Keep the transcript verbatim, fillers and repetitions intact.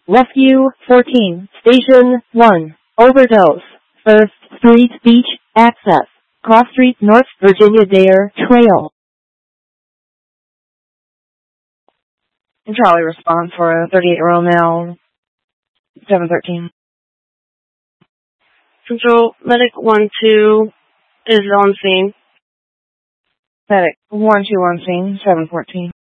Rescue fourteen, Station one, Overdose, First Street Beach, Access, Cross Street, North Virginia Dare Trail. Charlie responds for a thirty-eight-year-old male, seven thirteen. Central Medic one two is on scene. Medic one two on scene, seven fourteen.